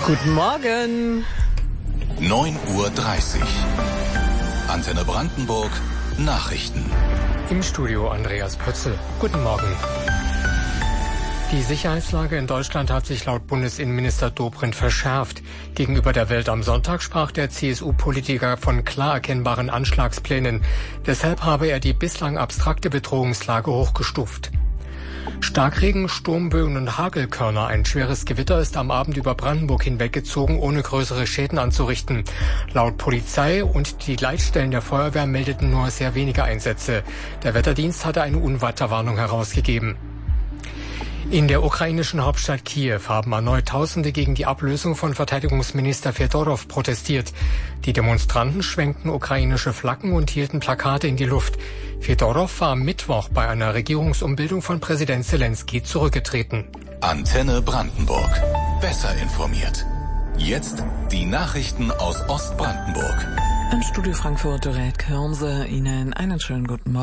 Guten Morgen. 9:30 Uhr. Antenne Brandenburg. Nachrichten. Im Studio Andreas Pötzl. Guten Morgen. Die Sicherheitslage in Deutschland hat sich laut Bundesinnenminister Dobrindt verschärft. Gegenüber der Welt am Sonntag sprach der CSU-Politiker von klar erkennbaren Anschlagsplänen. Deshalb habe er die bislang abstrakte Bedrohungslage hochgestuft. Starkregen, Sturmböen und Hagelkörner. Ein schweres Gewitter ist am Abend über Brandenburg hinweggezogen, ohne größere Schäden anzurichten. Laut Polizei und die Leitstellen der Feuerwehr meldeten nur sehr wenige Einsätze. Der Wetterdienst hatte eine Unwetterwarnung herausgegeben. In der ukrainischen Hauptstadt Kiew haben erneut Tausende gegen die Ablösung von Verteidigungsminister Fedorow protestiert. Die Demonstranten schwenkten ukrainische Flaggen und hielten Plakate in die Luft. Fedorow war am Mittwoch bei einer Regierungsumbildung von Präsident Zelensky zurückgetreten. Antenne Brandenburg. Besser informiert. Jetzt die Nachrichten aus Ostbrandenburg. Im Studio Frankfurt, Dorette Körnse, Ihnen einen schönen guten Morgen.